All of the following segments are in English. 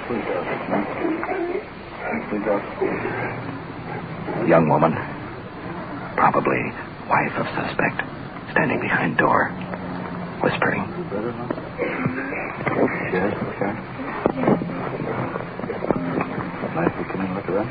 Young woman, probably wife of suspect, standing behind door, whispering. Yes, okay. Nice to come in and look around.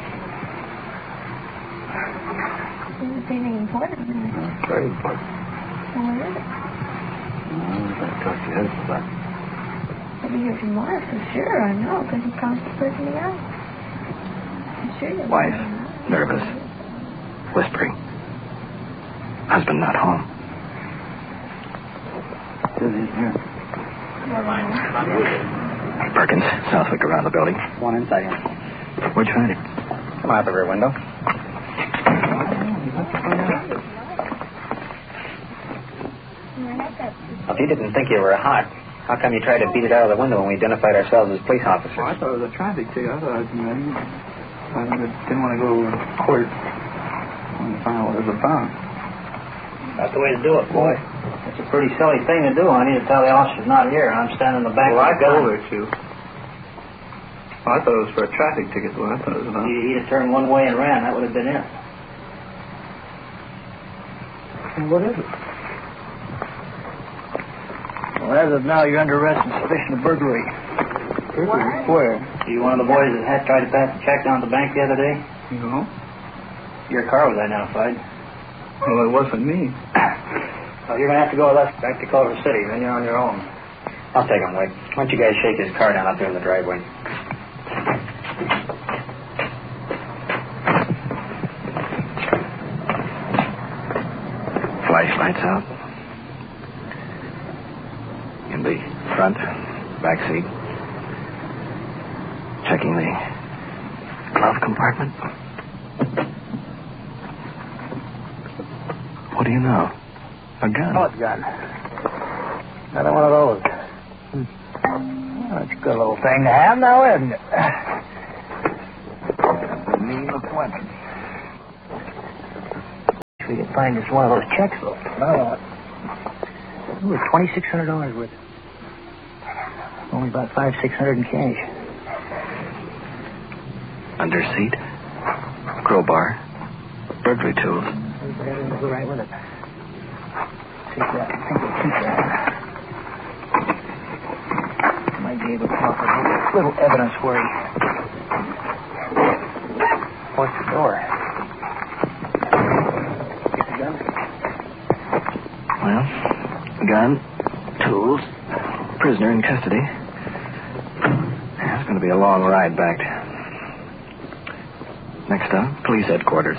Is anything important? It's very important. What is it? I'm going to talk to your husband about it. I'll be here tomorrow for sure, I know, because he promised to put me out. I'm sure you'll Wife, nervous, whispering. Husband not home. He's here. Perkins, Southwick around the building. One inside here. Where'd you find him? Come out the rear window. If you didn't think you were hot, how come you tried to beat it out of the window when we identified ourselves as police officers? Well, I thought it was a traffic ticket. I thought, I didn't want to go to court. I wanted to find out what it was about. That's the way to do it, boy. It's a pretty silly thing to do. I need to tell the officer's not here, and I'm standing in the back Well, with I a gun. told her to. Well, I thought it was for a traffic ticket. Well, I thought it was about. He'd have turned one way and ran. That would have been it. Well, what is it? Well, as of now, you're under arrest on suspicion of burglary. Burglary? Where? You one of the boys that had tried to pass a check down at the bank the other day? No. Your car was identified. Well, it wasn't me. Well, you're going to have to go with us back to Culver City. Then you're on your own. I'll take him, Wade. Why don't you guys shake his car down out there in the driveway? Flashlights out. In the front, back seat. Checking the glove compartment. What do you know? A gun. What gun? Another one of those. Well, that's a good little thing to have now, isn't it? That's a mean looking weapon. If we could find just one of those checks, though. No. It was $2,600 worth. Only about $500-600 in cash. Under seat. Crowbar. Burglary tools. We'll go right with it. Take that. I think we'll keep that. Might be able to come up with a little evidence where he forced the door. Get the gun? Well, gun, tools, prisoner in custody. It's going to be a long ride back. Next up, police headquarters.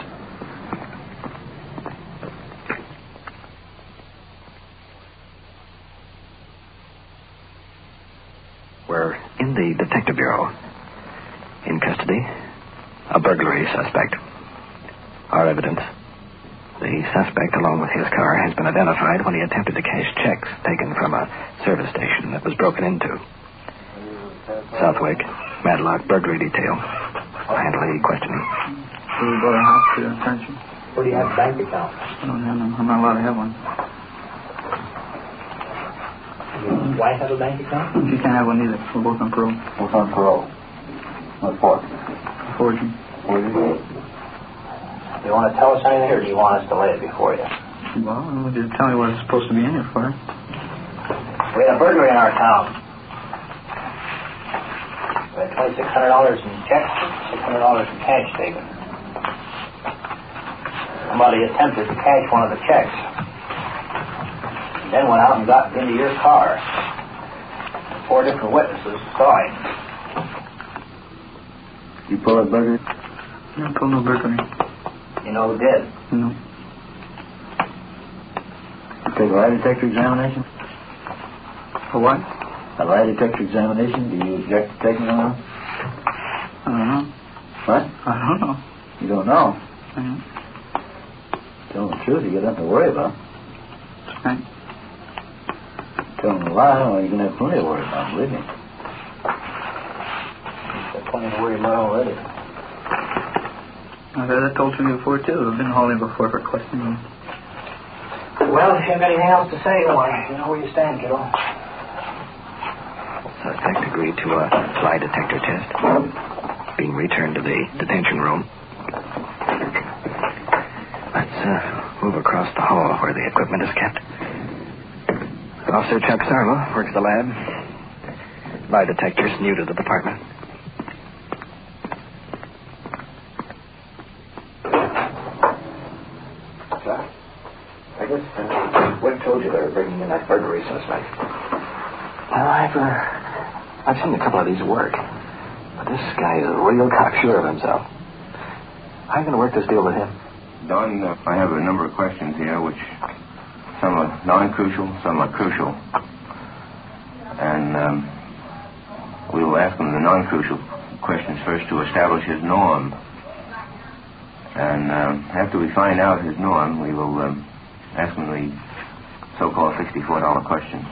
We're in the Detective Bureau. In custody, a burglary suspect. Our evidence. The suspect, along with his car, has been identified when he attempted to cash checks taken from a service station that was broken into. Southwick, Madlock, burglary detail. Handle any questioning. Should we go to the house for your attention? Where do you have a bank account? I don't have one. I'm not allowed to have one. Your wife have a bank account? She can't have one either. We're both on parole. What's on parole? What for? Forging. Do you want to tell us anything, or do you want us to lay it before you? Well, I want you to tell me what it's supposed to be in here for. We had a burglary in our town. We had $2,600 in checks, $600 in cash taken. Somebody attempted to cash one of the checks. Then went out and got into your car. 4 different witnesses saw him. You pull a burglary? No, pull no burglary. You know who did? No. Take a lie detector examination? For what? A lie detector examination? Do you object to taking one? I don't know. What? I don't know. You don't know? Tell the truth, you got nothing to worry about. Right. Tell them a lie, well, you're going to have plenty to worry about, believe me. You've got plenty to worry about already. I've had that told to me before, too. I've been hauling before for questioning. Well, if you have anything else to say, why, you know where you stand, kiddo. Suspect agreed to a lie detector test, being returned to the detention room. Let's move across the hall where the equipment is kept. Officer Chuck Sarlo works the lab. Lie detector's new to the department. Chuck, I guess Wick told you they were bringing in that burglary suspect. Well, I've seen a couple of these work. But this guy is a real cocksure of himself. How are you going to work this deal with him? Don, I have a number of questions here, which some are non-crucial, some are crucial. And we will ask him the non-crucial questions first to establish his norm. And after we find out his norm, we will ask him the so-called $64 questions.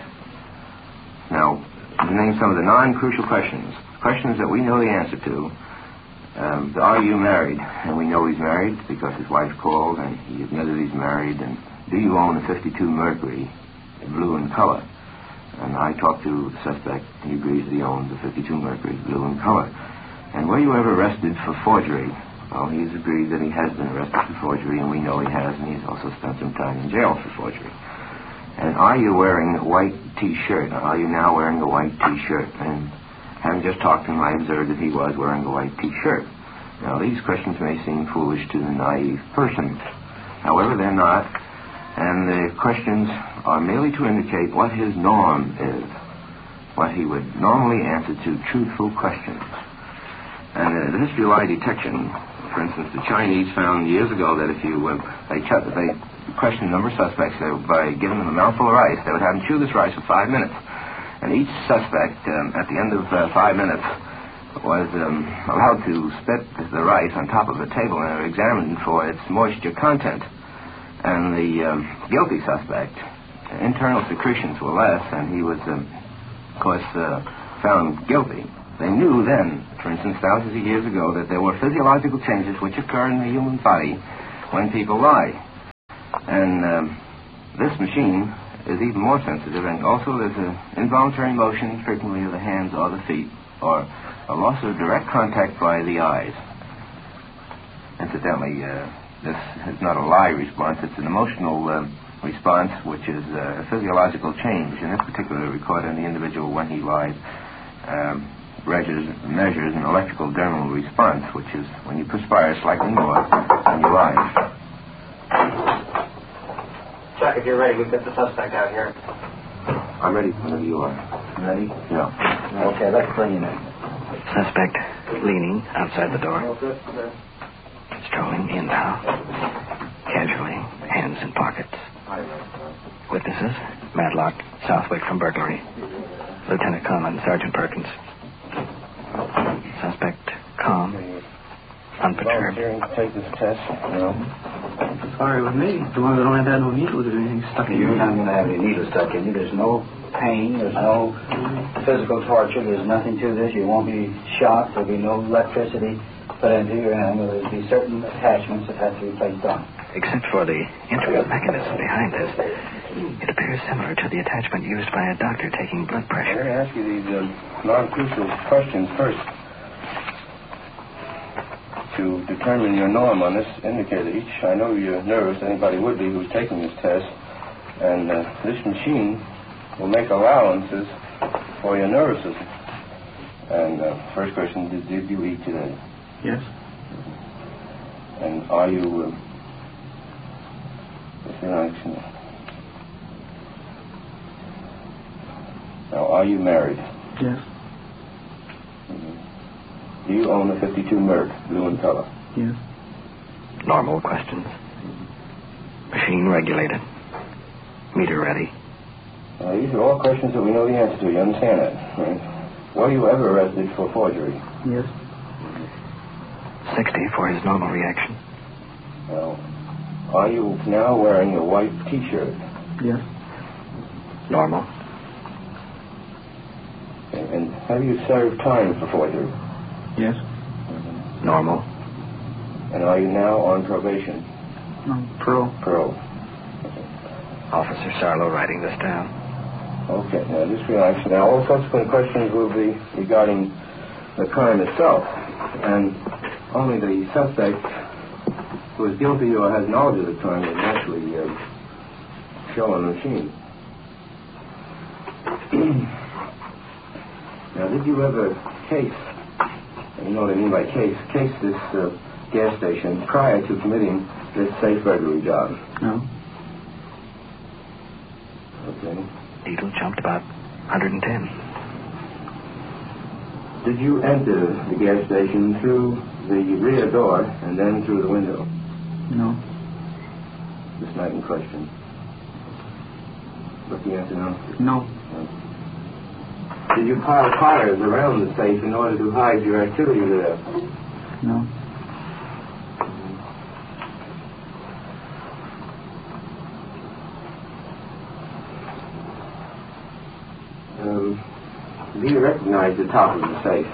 Now, to name some of the non-crucial questions that we know the answer to. Are you married? And we know he's married because his wife called and he admitted he's married. And do you own a 52 Mercury, blue in color? And I talked to the suspect. He agrees that he owns a 52 Mercury, blue in color. And were you ever arrested for forgery? Well, he's agreed that he has been arrested for forgery, and we know he has, and he's also spent some time in jail for forgery. And are you wearing a white T-shirt? Are you now wearing a white T-shirt? And having just talked to him, I observed that he was wearing a white T-shirt. Now, these questions may seem foolish to the naive person. However, they're not. And the questions are merely to indicate what his norm is, what he would normally answer to truthful questions. And the history of lie detection, for instance, the Chinese found years ago that if you they questioned a number of suspects by giving them a mouthful of rice, they would have them chew this rice for 5 minutes. And each suspect, at the end of 5 minutes, was allowed to spit the rice on top of a table and examined for its moisture content. And the guilty suspect, internal secretions were less, and he was, of course, found guilty. They knew then, for instance, thousands of years ago, that there were physiological changes which occur in the human body when people lie. And this machine is even more sensitive, and also there's an involuntary motion frequently of the hands or the feet, or a loss of direct contact by the eyes. Incidentally, this is not a lie response, it's an emotional response, which is a physiological change, and in particular recorded in the individual when he lies. Measures an electrical dermal response, which is when you perspire slightly more when you lie. Chuck, if you're ready, we've got the suspect out here. I'm ready whenever you are. Ready? Yeah. Okay, let's bring him in. Suspect leaning outside the door. Strolling in now. Casually, hands in pockets. Witnesses, Madlock, Southwick from burglary. Lieutenant Conlon, Sergeant Perkins. Suspect calm, unperturbed. Take this test. No. Sorry with me. The ones that don't have no needles or anything stuck in You're you. not going to have any needles stuck in you. There's no pain. There's no physical torture. There's nothing to this. You won't be shocked. There'll be no electricity put into your hand. There'll be certain attachments that have to be placed on. Except for the intricate mechanism behind this, it appears similar to the attachment used by a doctor taking blood I'm pressure. going to ask you these non-crucial questions first to determine your norm on this indicator. I know you're nervous, anybody would be who's taking this test, and this machine will make allowances for your nervousness. And first question, did you eat today? Yes. And are you... Now, are you married? Yes. Mm-hmm. Do you own a 52 Merc, blue in color? Yes. Normal questions. Machine regulated. Meter ready. These are all questions that we know the answer to. You understand that, right? Were you ever arrested for forgery? Yes. 60 for his normal reaction. Now, are you now wearing a white T-shirt? Yes. Normal. Okay. And have you served time for forgery? Yes. Mm-hmm. Normal. And are you now on probation? No, parole. Parole. Officer Sarlo writing this down. Okay, now just relax. Now, all subsequent questions will be regarding the crime itself, and only the suspect who is guilty or has knowledge of the crime will naturally show on the machine. Now, did you ever case, you know what I mean by case this gas station prior to committing this safe burglary job? No. Okay. Needle jumped about 110. Did you enter the gas station through the rear door and then through the window? No. This night in question. What's the answer now? No. Did you pile fires around the safe in order to hide your activity there? No. Do you recognize the top of the safe?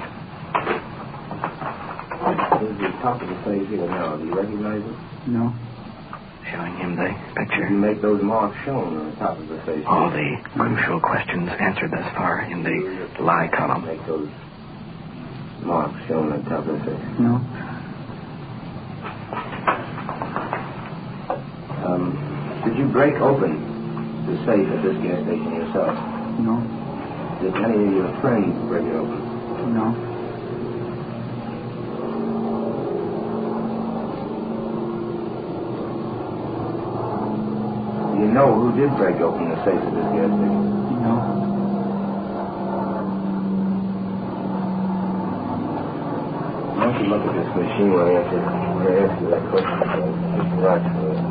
This is the top of the safe here now. Do you recognize it? No. Showing him the picture. You make those marks shown on the top of the safe. All the crucial questions answered thus far in the lie column. Make those marks shown on the top of the safe. No. Did you break open the safe at this gas station yourself? No. Did any of your friends break it open? No. Do you know who did break open the safe at this gas station? No. Why don't you look at this machine when I answer that question? Just watch for it.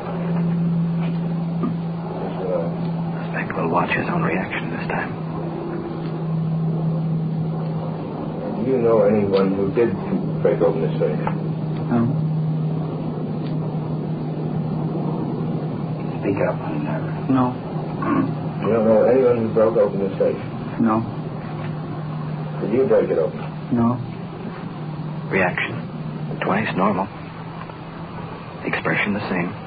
Suspect will watch his own reaction this time. Do you know anyone who did break open the safe? No. Speak up. No. You don't know anyone who broke open the safe? No. Did you break it open? No. Reaction. Twice normal. Expression the same.